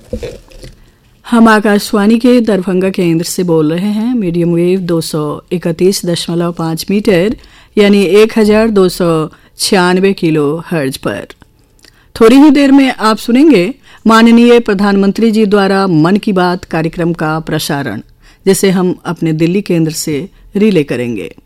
हम आकाशवाणी के दरभंगा केंद्र से बोल रहे हैं। मीडियम वेव 231.5 मीटर यानी 1296 किलो हर्ज पर। थोड़ी ही देर में आप सुनेंगे माननीय प्रधानमंत्री जी द्वारा मन की बात कार्यक्रम का प्रसारण, जिसे हम अपने दिल्ली केंद्र से रिले करेंगे।